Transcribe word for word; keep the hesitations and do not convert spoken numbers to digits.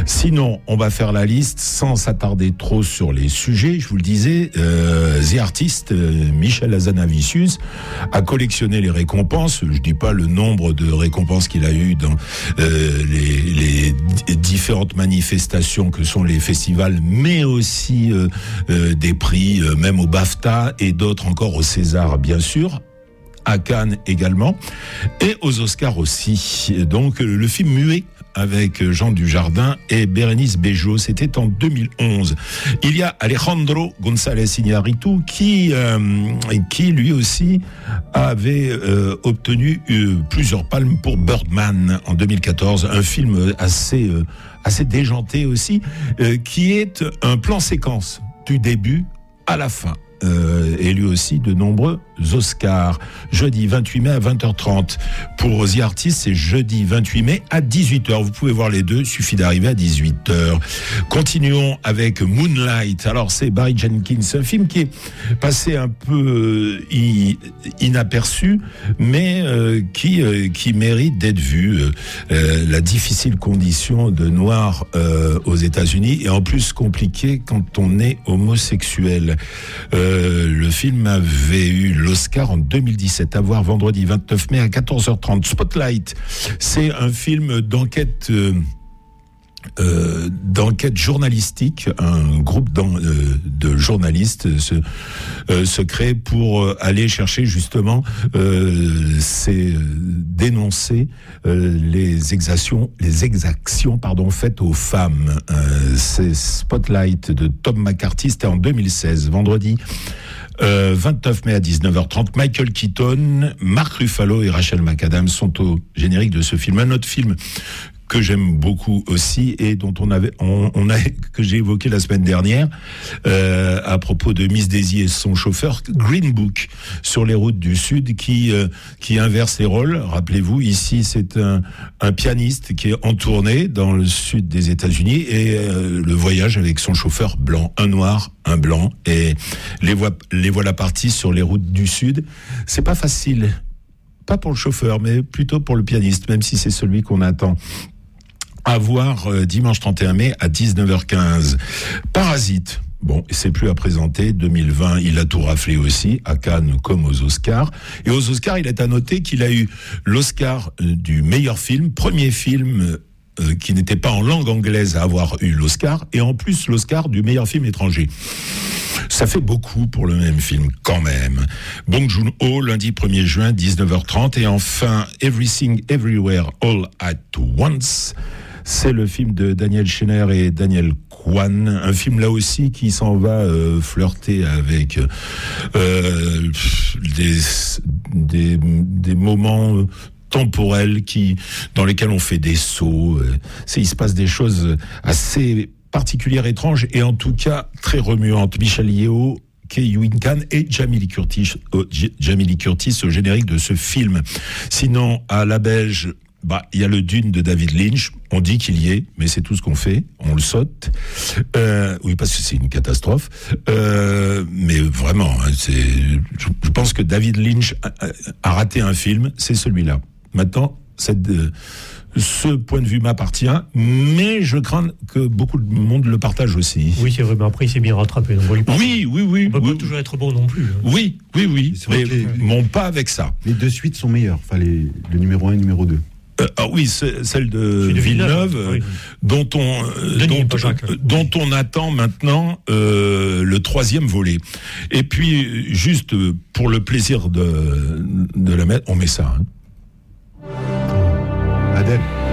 Sinon, on va faire la liste sans s'attarder trop sur les sujets. Je vous le disais, euh, The Artist, euh, Michel Hazanavicius, a collectionné les récompenses. Je dis pas le nombre de récompenses qu'il a eu dans euh, les, les d- différentes manifestations que sont les festivals, mais aussi euh, euh, des prix, euh, même au BAFTA et d'autres encore au César, bien sûr. À Cannes également, et aux Oscars aussi. Donc, le film muet avec Jean Dujardin et Bérénice Bejo, c'était en deux mille onze. Il y a Alejandro González Iñárritu qui, euh, qui lui aussi avait euh, obtenu euh, plusieurs palmes pour Birdman en deux mille quatorze, un film assez, euh, assez déjanté aussi, euh, qui est un plan séquence du début à la fin. Euh, et lui aussi de nombreux Oscars. Jeudi vingt-huit mai à vingt heures trente. Pour The Artist, c'est jeudi vingt-huit mai à dix-huit heures. Vous pouvez voir les deux, suffit d'arriver à dix-huit heures. Continuons avec Moonlight. Alors, c'est Barry Jenkins, un film qui est passé un peu euh, inaperçu, mais euh, qui, euh, qui mérite d'être vu. Euh, la difficile condition de noir euh, aux États-Unis, et en plus compliqué quand on est homosexuel. Euh, le film avait eu l'Oscar en deux mille dix-sept, à voir vendredi vingt-neuf mai à quatorze heures trente. Spotlight, c'est un film d'enquête euh, euh, d'enquête journalistique. Un groupe euh, de journalistes se, euh, se crée pour euh, aller chercher justement euh, c'est euh, dénoncer euh, les exactions les exactions pardon faites aux femmes. Euh, c'est Spotlight de Tom McCarthy, c'était en deux mille seize, vendredi Euh, vingt-neuf mai à dix-neuf heures trente. Michael Keaton, Mark Ruffalo et Rachel McAdams sont au générique de ce film. Un autre film que j'aime beaucoup aussi et dont on avait, on, on a, que j'ai évoqué la semaine dernière euh, à propos de Miss Daisy et son chauffeur, Green Book, sur les routes du Sud, qui euh, qui inverse les rôles. Rappelez-vous, ici c'est un un pianiste qui est en tournée dans le sud des États-Unis et euh, le voyage avec son chauffeur blanc, un noir, un blanc, et les voit les voilà partis sur les routes du Sud. C'est pas facile. Pas pour le chauffeur, mais plutôt pour le pianiste, même si c'est celui qu'on attend. À voir euh, dimanche trente et un mai à dix-neuf heures quinze. Parasite. Bon, c'est plus à présenter. deux mille vingt, il a tout raflé aussi, à Cannes comme aux Oscars. Et aux Oscars, il est à noter qu'il a eu l'Oscar euh, du meilleur film, premier film euh, qui n'était pas en langue anglaise à avoir eu l'Oscar, et en plus l'Oscar du meilleur film étranger. Ça fait beaucoup pour le même film, quand même. Bong Joon-ho, lundi premier juin, dix-neuf heures trente. Et enfin, Everything Everywhere All at Once. C'est le film de Daniel Schneider et Daniel Kwan. Un film là aussi qui s'en va euh, flirter avec euh, des, des, des moments temporels qui, dans lesquels on fait des sauts. C'est, il se passe des choses assez particulières, étranges et en tout cas très remuantes. Michelle Yeoh, Ke Huy Quan et Jamie Lee Curtis, euh, Jamie Lee Curtis au générique de ce film. Sinon, à la Belge, bah, il y a le Dune de David Lynch. On dit qu'il y est, mais c'est tout ce qu'on fait. On le saute. Euh, oui, parce que c'est une catastrophe. Euh, mais vraiment, hein, c'est, je, je pense que David Lynch a, a raté un film, c'est celui-là. Maintenant, cette, euh, ce point de vue m'appartient, mais je crains que beaucoup de monde le partage aussi. Oui, c'est vrai, mais après, il s'est bien rattrapé. Donc on lui oui, oui, oui. On peut oui, pas oui. toujours être bon non plus. Hein. Oui, oui, oui. Mais les, mon pas avec ça. Les deux suites sont meilleures. Enfin, les, le numéro un et le numéro deux. Euh, ah oui, celle de, de Villeneuve, Villeneuve oui. dont on euh, dont, euh, dont on attend maintenant euh, le troisième volet. Et puis juste pour le plaisir de de la mettre, on met ça. Hein. Adèle.